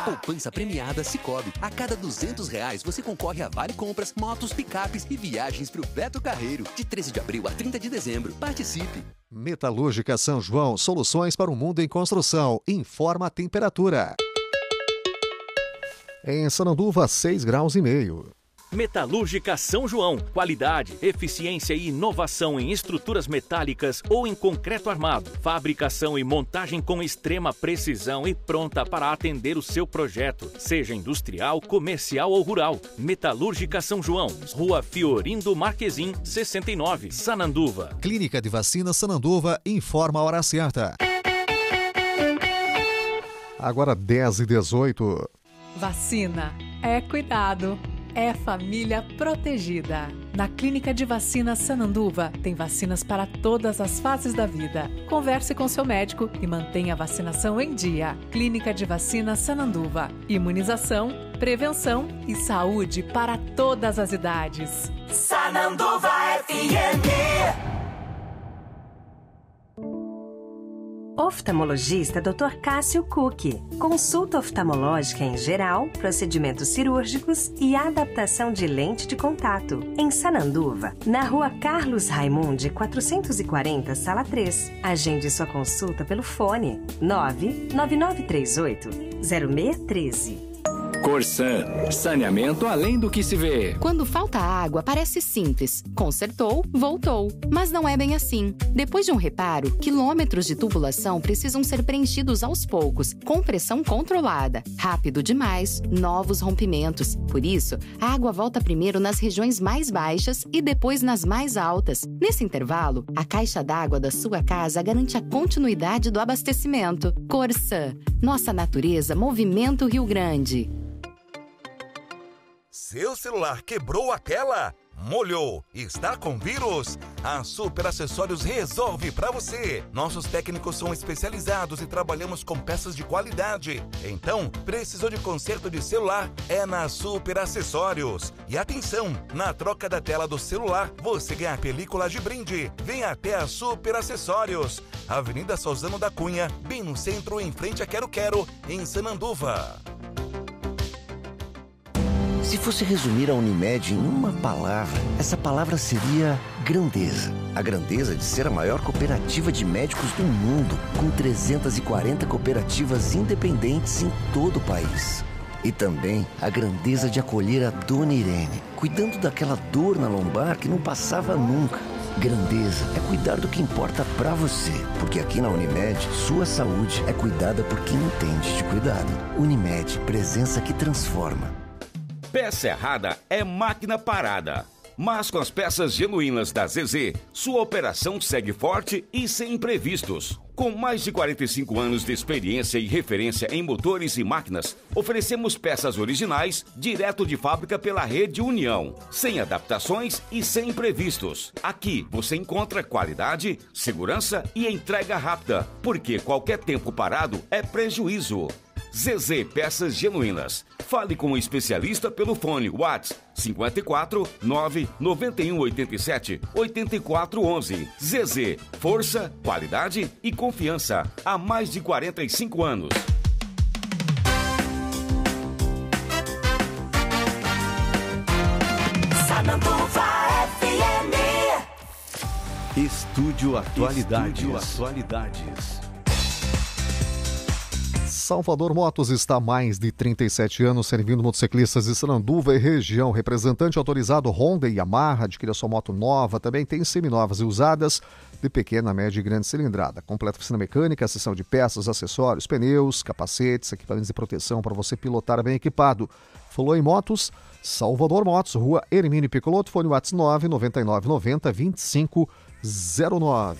Poupança premiada Sicoob. A cada R$200 você concorre a vale compras, motos, picapes e viagens para o Beto Carreiro. De 13 de abril a 30 de dezembro. Participe. Metalúrgica São João, soluções para o mundo em construção. Informa a temperatura. Em Sananduva, 6,5 graus. Metalúrgica São João. Qualidade, eficiência e inovação em estruturas metálicas ou em concreto armado. Fabricação e montagem com extrema precisão e pronta para atender o seu projeto, seja industrial, comercial ou rural. Metalúrgica São João. Rua Fiorindo Marquezim, 69, Sananduva. Clínica de Vacina Sananduva informa a hora certa. Agora 10h18. Vacina é cuidado. É família protegida. Na Clínica de Vacina Sananduva, tem vacinas para todas as fases da vida. Converse com seu médico e mantenha a vacinação em dia. Clínica de Vacina Sananduva. Imunização, prevenção e saúde para todas as idades. Sananduva FM. Oftalmologista Dr. Cássio Cook. Consulta oftalmológica em geral, procedimentos cirúrgicos e adaptação de lente de contato. Em Sananduva, na Rua Carlos Raimundi, 440, Sala 3. Agende sua consulta pelo fone 99938-0613. Corsan, saneamento além do que se vê. Quando falta água, parece simples. Consertou, voltou. Mas não é bem assim. Depois de um reparo, quilômetros de tubulação precisam ser preenchidos aos poucos, com pressão controlada. Rápido demais, novos rompimentos. Por isso, a água volta primeiro nas regiões mais baixas e depois nas mais altas. Nesse intervalo, a caixa d'água da sua casa garante a continuidade do abastecimento. Corsan, nossa natureza movimenta o Rio Grande. Seu celular quebrou a tela? Molhou? Está com vírus? A Super Acessórios resolve para você. Nossos técnicos são especializados e trabalhamos com peças de qualidade. Então, precisou de conserto de celular? É na Super Acessórios. E atenção, na troca da tela do celular, você ganha película de brinde. Venha até a Super Acessórios. Avenida Sozano da Cunha, bem no centro, em frente a Quero Quero, em Sananduva. Se fosse resumir a Unimed em uma palavra, essa palavra seria grandeza. A grandeza de ser a maior cooperativa de médicos do mundo, com 340 cooperativas independentes em todo o país. E também a grandeza de acolher a Dona Irene, cuidando daquela dor na lombar que não passava nunca. Grandeza é cuidar do que importa pra você, porque aqui na Unimed, sua saúde é cuidada por quem entende de cuidado. Unimed, presença que transforma. Peça errada é máquina parada. Mas com as peças genuínas da ZZ, sua operação segue forte e sem imprevistos. Com mais de 45 anos de experiência e referência em motores e máquinas, oferecemos peças originais direto de fábrica pela Rede União, sem adaptações e sem imprevistos. Aqui você encontra qualidade, segurança e entrega rápida, porque qualquer tempo parado é prejuízo. ZZ Peças Genuínas. Fale com o especialista pelo fone WhatsApp 54 9 91 87 84 11. ZZ, força, qualidade e confiança há mais de 45 anos. Sananduva FM. Estúdio Atualidades. Salvador Motos está há mais de 37 anos servindo motociclistas de Sananduva e região. Representante autorizado Honda e Yamaha. Adquira sua moto nova. Também tem seminovas e usadas de pequena, média e grande cilindrada. Completa oficina mecânica, seção de peças, acessórios, pneus, capacetes, equipamentos de proteção para você pilotar bem equipado. Falou em motos? Salvador Motos, Rua Hermínio Piccolotto, fone WhatsApp 99990-2509.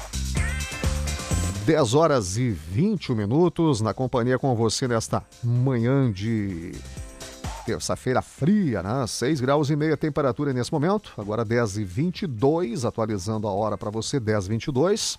10 horas e 21 minutos, na companhia com você nesta manhã de terça-feira fria, né? 6 graus e meia temperatura nesse momento, agora 10h22, atualizando a hora para você, 10h22.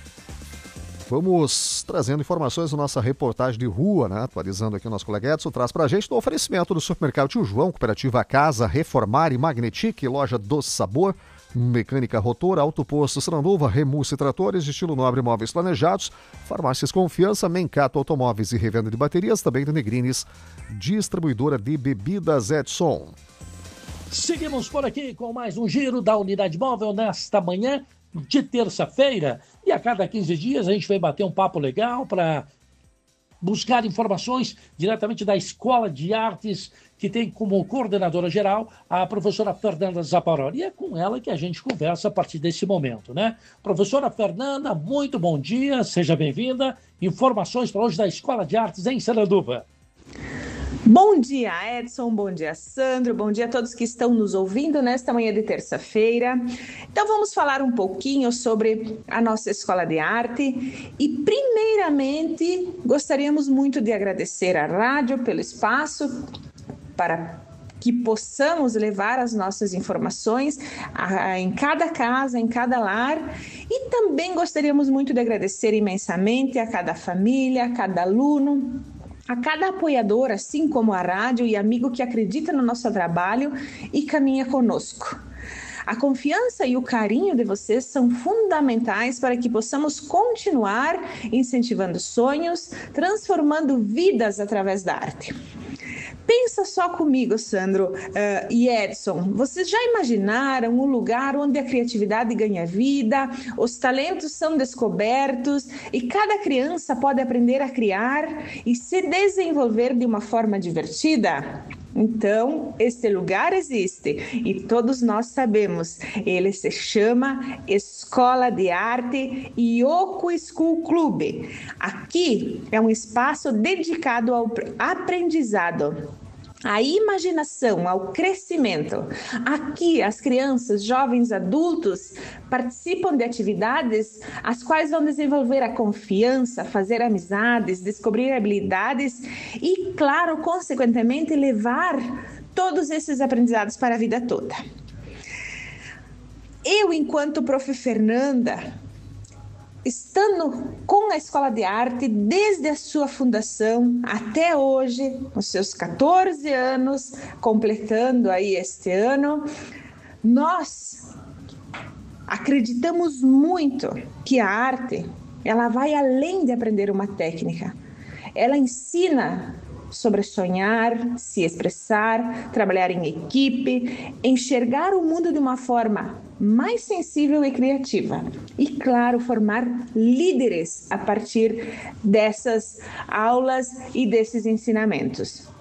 Vamos trazendo informações da nossa reportagem de rua, né? Atualizando aqui o nosso colega Edson, traz pra gente do oferecimento do Supermercado Tio João, Cooperativa Casa, Reformar e Magnetic, Loja do Sabor, Mecânica Rotor, Auto Posto Sananduva, Remus e Tratores, Estilo Nobre Móveis Planejados, Farmácias Confiança, Mencato Automóveis e Revenda de Baterias, também da Negrines, distribuidora de bebidas Edson. Seguimos por aqui com mais um giro da Unidade Móvel nesta manhã de terça-feira. E a cada 15 dias a gente vai bater um papo legal para buscar informações diretamente da Escola de Artes, que tem como coordenadora geral a professora Fernanda Zapparoli. E é com ela que a gente conversa a partir desse momento, né? Professora Fernanda, muito bom dia, seja bem-vinda. Informações para hoje da Escola de Artes em Sananduva. Bom dia, Edson, bom dia, Sandro, bom dia a todos que estão nos ouvindo nesta manhã de terça-feira. Então vamos falar um pouquinho sobre a nossa Escola de Arte e, primeiramente, gostaríamos muito de agradecer à rádio pelo espaço para que possamos levar as nossas informações em cada casa, em cada lar, e também gostaríamos muito de agradecer imensamente a cada família, a cada aluno, a cada apoiador, assim como a rádio e amigo que acredita no nosso trabalho e caminha conosco. A confiança e o carinho de vocês são fundamentais para que possamos continuar incentivando sonhos, transformando vidas através da arte. Pensa só comigo, Sandro e Edson, vocês já imaginaram um lugar onde a criatividade ganha vida, os talentos são descobertos e cada criança pode aprender a criar e se desenvolver de uma forma divertida? Então, este lugar existe e todos nós sabemos, ele se chama Escola de Arte Yoko School Club. Aqui é um espaço dedicado ao aprendizado, à imaginação, ao crescimento. Aqui, as crianças, jovens, adultos participam de atividades as quais vão desenvolver a confiança, fazer amizades, descobrir habilidades e, claro, consequentemente, levar todos esses aprendizados para a vida toda. Eu, enquanto prof. Fernanda, estando com a Escola de Arte desde a sua fundação até hoje, nos seus 14 anos, completando aí este ano, nós acreditamos muito que a arte, ela vai além de aprender uma técnica. Ela ensina sobre sonhar, se expressar, trabalhar em equipe, enxergar o mundo de uma forma mais sensível e criativa. E, claro, formar líderes a partir dessas aulas e desses ensinamentos.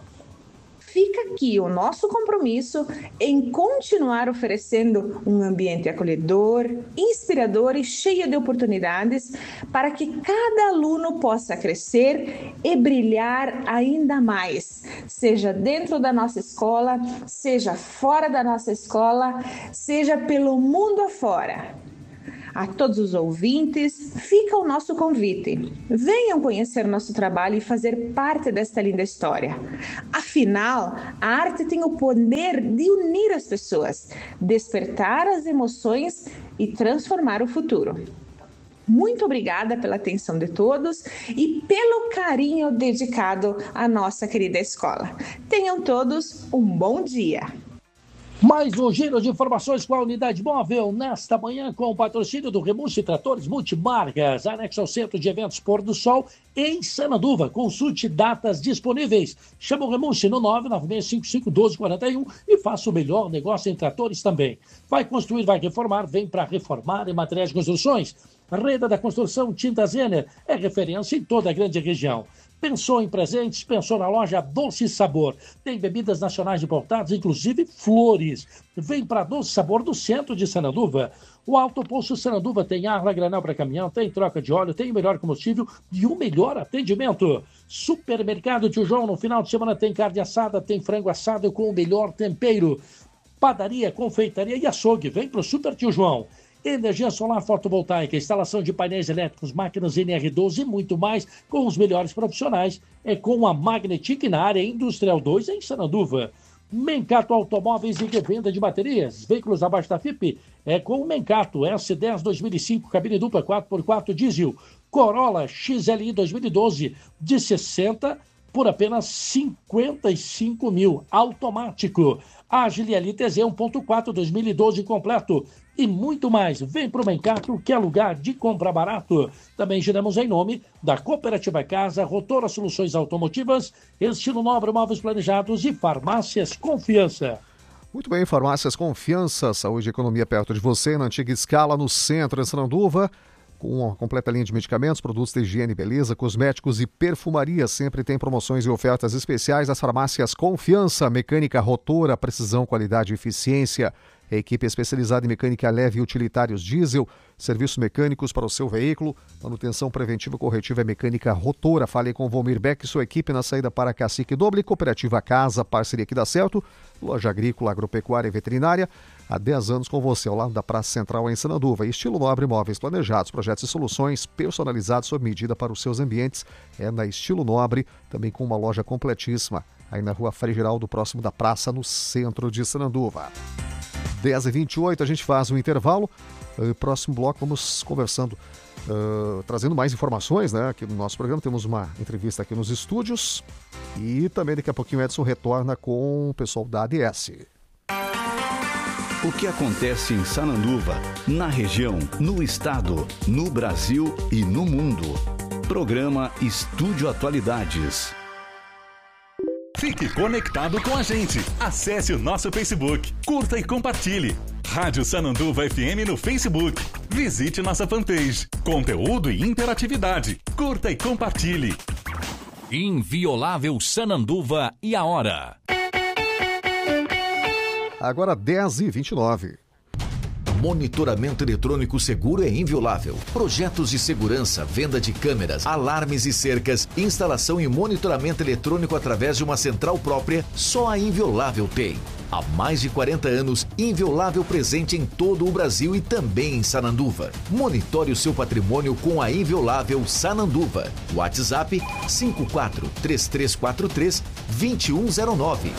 Fica aqui o nosso compromisso em continuar oferecendo um ambiente acolhedor, inspirador e cheio de oportunidades para que cada aluno possa crescer e brilhar ainda mais, seja dentro da nossa escola, seja fora da nossa escola, seja pelo mundo afora. A todos os ouvintes, fica o nosso convite. Venham conhecer nosso trabalho e fazer parte desta linda história. Afinal, a arte tem o poder de unir as pessoas, despertar as emoções e transformar o futuro. Muito obrigada pela atenção de todos e pelo carinho dedicado à nossa querida escola. Tenham todos um bom dia. Mais um giro de informações com a Unidade Móvel nesta manhã com o patrocínio do Remus e Tratores Multimarcas, anexo ao Centro de Eventos Pôr do Sol em Sananduva. Consulte datas disponíveis. Chama o Remus no 996551241 e faça o melhor negócio em tratores também. Vai construir, vai reformar, vem para reformar em materiais de construções. Reda da Construção Tintas Renner é referência em toda a grande região. Pensou em presentes, pensou na loja Doce Sabor. Tem bebidas nacionais importadas, inclusive flores. Vem para Doce Sabor do centro de Sananduva. O Alto Posto Sananduva tem arma granel para caminhão, tem troca de óleo, tem o melhor combustível e o melhor atendimento. Supermercado Tio João, no final de semana tem carne assada, tem frango assado com o melhor tempero. Padaria, confeitaria e açougue. Vem para o Super Tio João. Energia solar fotovoltaica, instalação de painéis elétricos, máquinas NR12 e muito mais com os melhores profissionais. É com a Magnetic na área Industrial 2 em Sananduva. Mencato Automóveis e Revenda de Baterias. Veículos abaixo da FIP é com o Mencato S10 2005, cabine dupla 4x4 diesel. Corolla XLI 2012 de 60 por apenas 55 mil, automático. Agile TZ 1.4 2012 completo e muito mais. Vem para o Mencato, que é lugar de compra barato. Também giramos em nome da Cooperativa Casa, Rotora Soluções Automotivas, Estilo Nobre Móveis Planejados e Farmácias Confiança. Muito bem, Farmácias Confiança, saúde e economia perto de você, na antiga escala, no centro, em Sananduva, com uma completa linha de medicamentos, produtos de higiene e beleza, cosméticos e perfumaria. Sempre tem promoções e ofertas especiais das Farmácias Confiança, mecânica rotora, precisão, qualidade e eficiência. Equipe especializada em mecânica leve e utilitários diesel, serviços mecânicos para o seu veículo, manutenção preventiva corretiva e mecânica rotora. Fale com Volmir Beck e sua equipe na saída para Cacique Doble, Cooperativa Casa, parceria que dá certo, loja agrícola, agropecuária e veterinária. Há 10 anos com você, ao lado da Praça Central em Sananduva. Estilo Nobre Móveis Planejados, projetos e soluções personalizados sob medida para os seus ambientes. É na Estilo Nobre, também com uma loja completíssima, aí na Rua Frei Geraldo, próximo da praça, no centro de Sananduva. 10h28, a gente faz um intervalo. Próximo bloco, vamos conversando, trazendo mais informações, né? Aqui no nosso programa temos uma entrevista aqui nos estúdios e também daqui a pouquinho o Edson retorna com o pessoal da ADS. O que acontece em Sananduva, na região, no estado, no Brasil e no mundo. Programa Estúdio Atualidades. Fique conectado com a gente. Acesse o nosso Facebook, curta e compartilhe. Rádio Sananduva FM no Facebook. Visite nossa fanpage. Conteúdo e interatividade. Curta e compartilhe. Inviolável Sananduva e a hora. Agora 10h29. Monitoramento eletrônico seguro é inviolável. Projetos de segurança, venda de câmeras, alarmes e cercas, instalação e monitoramento eletrônico através de uma central própria, só a Inviolável tem. Há mais de 40 anos, Inviolável presente em todo o Brasil e também em Sananduva. Monitore o seu patrimônio com a Inviolável Sananduva. WhatsApp 54-3343-2109.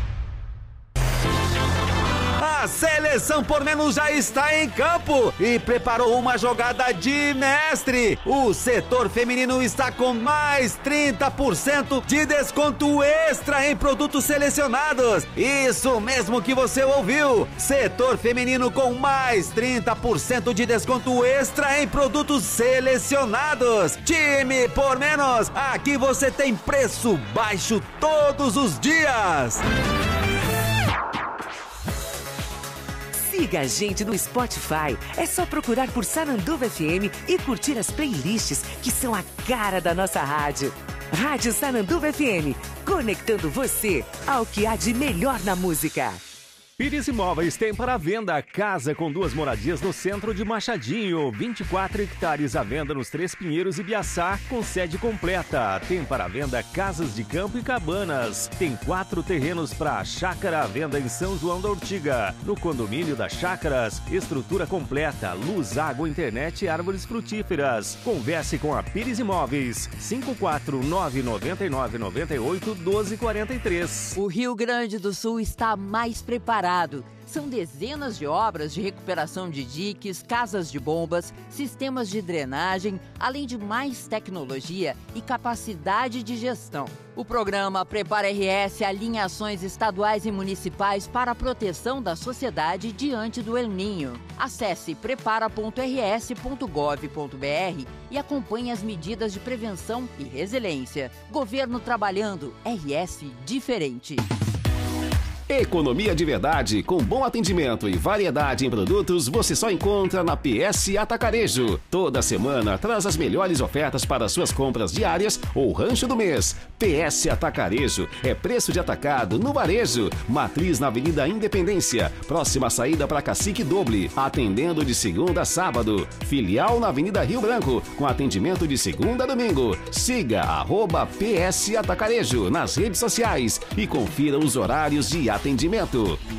A Seleção por Menos já está em campo e preparou uma jogada de mestre. O setor feminino está com mais 30% de desconto extra em produtos selecionados. Isso mesmo que você ouviu. Setor feminino com mais 30% de desconto extra em produtos selecionados. Time por Menos. Aqui você tem preço baixo todos os dias. Siga a gente no Spotify. É só procurar por Sananduva FM e curtir as playlists que são a cara da nossa rádio. Rádio Sananduva FM, conectando você ao que há de melhor na música. Pires Imóveis tem para venda casa com 2 moradias no centro de Machadinho, 24 hectares à venda nos Três Pinheiros e Biaçá, com sede completa. Tem para venda casas de campo e cabanas. Tem 4 terrenos para chácara à venda em São João da Ortiga. No condomínio das chácaras, estrutura completa, luz, água, internet e árvores frutíferas. Converse com a Pires Imóveis, 54999981243. O Rio Grande do Sul está mais preparado. São dezenas de obras de recuperação de diques, casas de bombas, sistemas de drenagem, além de mais tecnologia e capacidade de gestão. O programa Prepara RS alinha ações estaduais e municipais para a proteção da sociedade diante do El Ninho. Acesse prepara.rs.gov.br e acompanhe as medidas de prevenção e resiliência. Governo trabalhando, RS diferente. Economia de verdade, com bom atendimento e variedade em produtos, você só encontra na PS Atacarejo. Toda semana traz as melhores ofertas para suas compras diárias ou rancho do mês. PS Atacarejo é preço de atacado no varejo. Matriz na Avenida Independência, próxima saída para Cacique Doble, atendendo de segunda a sábado. Filial na Avenida Rio Branco, com atendimento de segunda a domingo. Siga @PS Atacarejo nas redes sociais e confira os horários de atendimento.